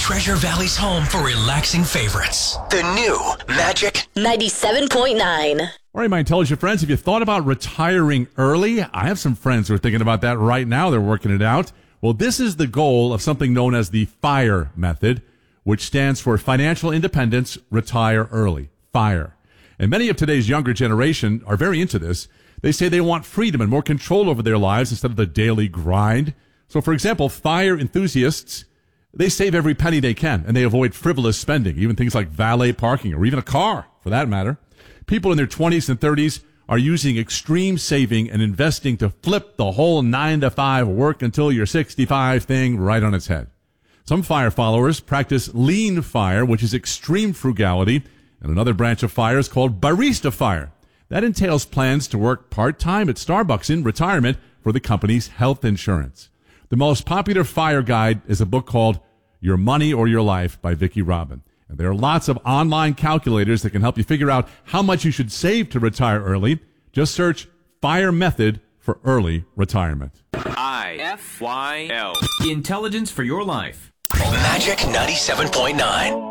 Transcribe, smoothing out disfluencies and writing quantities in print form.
Treasure Valley's home for relaxing favorites. The new Magic 97.9. All right, my intelligent friends, have you thought about retiring early? I have some friends who are thinking about that right now. They're working it out. Well, this is the goal of something known as the FIRE method, which stands for Financial Independence, Retire Early. FIRE. And many of today's younger generation are very into this. They say they want freedom and more control over their lives instead of the daily grind. So, for example, FIRE enthusiasts, they save every penny they can, and they avoid frivolous spending, even things like valet parking or even a car, for that matter. People in their 20s and 30s are using extreme saving and investing to flip the whole 9-to-5 work until you're 65 thing right on its head. Some FIRE followers practice lean FIRE, which is extreme frugality, and another branch of FIRE is called barista FIRE. That entails plans to work part-time at Starbucks in retirement for the company's health insurance. The most popular FIRE guide is a book called Your Money or Your Life by Vicki Robin. And there are lots of online calculators that can help you figure out how much you should save to retire early. Just search FIRE method for early retirement. IFYL. Intelligence for your life. Magic 97.9.